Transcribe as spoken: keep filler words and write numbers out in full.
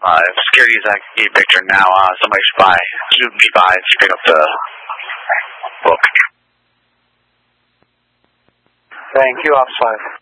Uh, if security's like a picture now, uh, somebody should buy, should be by to pick up the book. Thank you, Ops five.